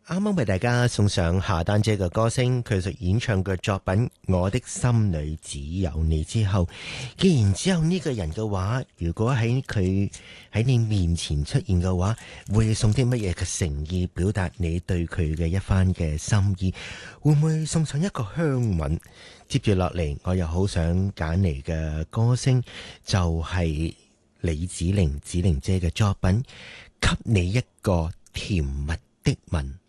啱啱為大家送上夏丹姐嘅歌聲，佢所演唱嘅作品《我的心裏只有你》之後，既然只有呢個人嘅話，如果佢喺你面前出現嘅話，會送啲乜嘢嘅誠意表達你對佢嘅一番嘅心意？會唔會送上一個香吻？接住落嚟，我又好想揀嚟嘅歌聲就係李子玲姐嘅作品《給你一個甜蜜的吻》。